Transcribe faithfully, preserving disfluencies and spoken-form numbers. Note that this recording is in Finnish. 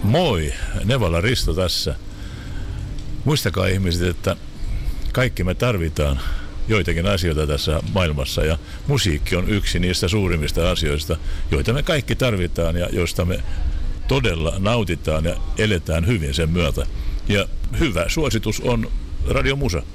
Moi, Nevala Risto tässä. Muistakaa ihmiset, että kaikki me tarvitaan joitakin asioita tässä maailmassa ja musiikki on yksi niistä suurimmista asioista, joita me kaikki tarvitaan ja joista me todella nautitaan ja eletään hyvin sen myötä. Ja hyvä suositus on Radio Musa.